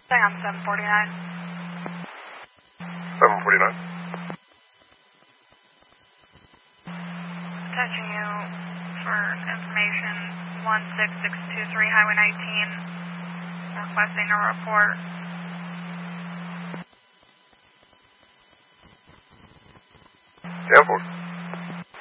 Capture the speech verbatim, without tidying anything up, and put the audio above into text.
Stay on seven forty-nine. seven forty-nine. Touching you for information, one six six two three Highway nineteen, requesting a report. Airport.